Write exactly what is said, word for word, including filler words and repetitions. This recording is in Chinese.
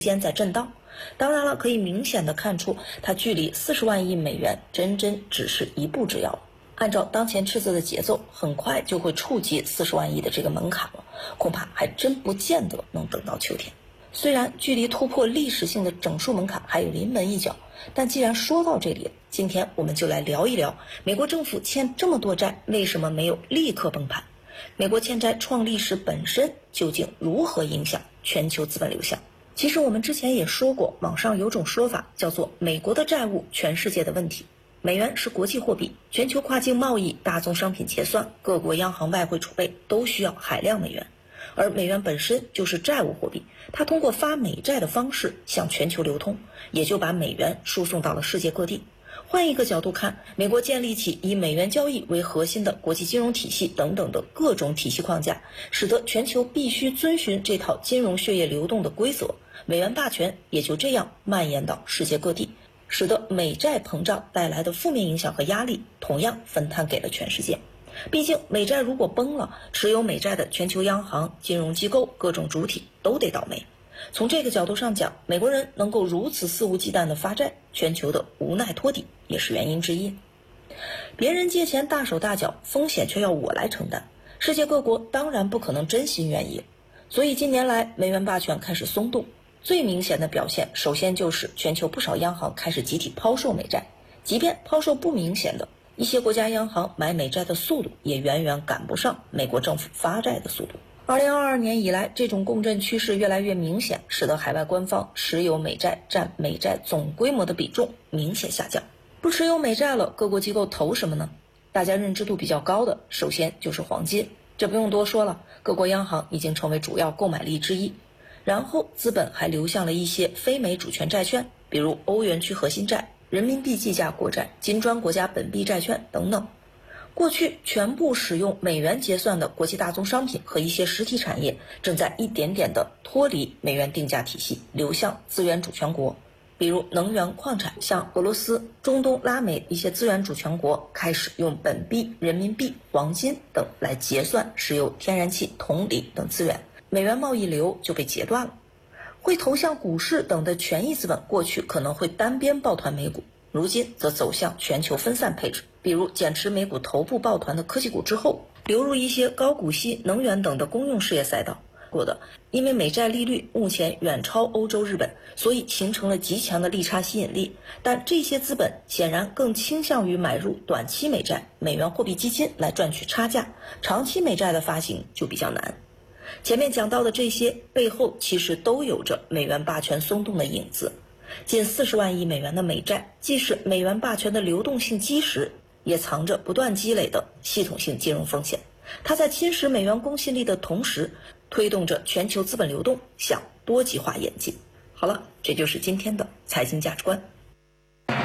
间在震荡。当然了，可以明显的看出，它距离四十万亿美元真真只是一步之遥。按照当前赤字的节奏，很快就会触及四十万亿的这个门槛了，恐怕还真不见得能等到秋天。虽然距离突破历史性的整数门槛还有临门一脚，但既然说到这里，今天我们就来聊一聊美国政府欠这么多债，为什么没有立刻崩盘？美国欠债创历史本身究竟如何影响全球资本流向？其实我们之前也说过，网上有种说法叫做美国的债务，全世界的问题。美元是国际货币，全球跨境贸易、大宗商品结算、各国央行外汇储备都需要海量美元，而美元本身就是债务货币，它通过发美债的方式向全球流通，也就把美元输送到了世界各地。换一个角度看，美国建立起以美元交易为核心的国际金融体系等等的各种体系框架，使得全球必须遵循这套金融血液流动的规则，美元霸权也就这样蔓延到世界各地，使得美债膨胀带来的负面影响和压力同样分摊给了全世界。毕竟美债如果崩了，持有美债的全球央行、金融机构、各种主体都得倒霉。从这个角度上讲，美国人能够如此肆无忌惮地发债，全球的无奈托底也是原因之一。别人借钱大手大脚，风险却要我来承担，世界各国当然不可能真心愿意。所以近年来美元霸权开始松动，最明显的表现首先就是全球不少央行开始集体抛售美债，即便抛售不明显的，一些国家央行买美债的速度也远远赶不上美国政府发债的速度。二零二二年以来，这种共振趋势越来越明显，使得海外官方持有美债占美债总规模的比重明显下降。不持有美债了，各国机构投什么呢？大家认知度比较高的，首先就是黄金，这不用多说了，各国央行已经成为主要购买力之一。然后资本还流向了一些非美主权债券，比如欧元区核心债、人民币计价国债、金砖国家本币债券等等。过去全部使用美元结算的国际大宗商品和一些实体产业，正在一点点地脱离美元定价体系，流向资源主权国，比如能源矿产，像俄罗斯、中东、拉美一些资源主权国开始用本币、人民币、黄金等来结算石油、天然气、铜锂等资源，美元贸易流就被截断了。会投向股市等的权益资本，过去可能会单边抱团美股，如今则走向全球分散配置，比如减持美股头部抱团的科技股之后，流入一些高股息、能源等的公用事业赛道。过的，因为美债利率目前远超欧洲、日本，所以形成了极强的利差吸引力。但这些资本显然更倾向于买入短期美债、美元货币基金来赚取差价，长期美债的发行就比较难。前面讲到的这些背后其实都有着美元霸权松动的影子。近四十万亿美元的美债，既是美元霸权的流动性基石，也藏着不断积累的系统性金融风险。它在侵蚀美元公信力的同时，推动着全球资本流动向多极化演进。好了，这就是今天的财经价值观。